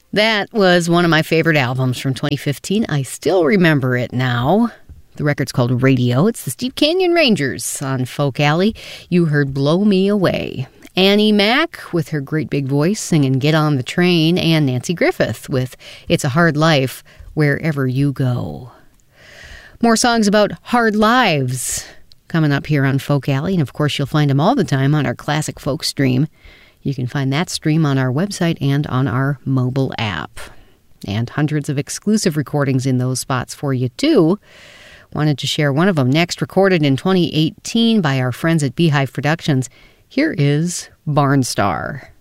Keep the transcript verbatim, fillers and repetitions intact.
That was one of my favorite albums from twenty fifteen. I still remember it now. The record's called Radio. It's the Steep Canyon Rangers on Folk Alley. You heard Blow Me Away. Annie Mac with her great big voice singing Get on the Train, and Nancy Griffith with It's a Hard Life Wherever You Go. More songs about hard lives coming up here on Folk Alley, and of course you'll find them all the time on our Classic Folk stream. You can find that stream on our website and on our mobile app. And hundreds of exclusive recordings in those spots for you, too. Wanted to share one of them next, recorded in twenty eighteen by our friends at Beehive Productions. Here is Barnstar.